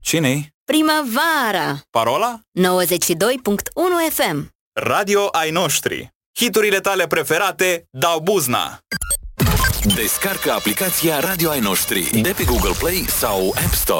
Cine-i? Primăvara! Parola? 92.1 FM. Radio ai noștri. Hiturile tale preferate dau buzna. Descarcă aplicația Radio ai noștri de pe Google Play sau App Store.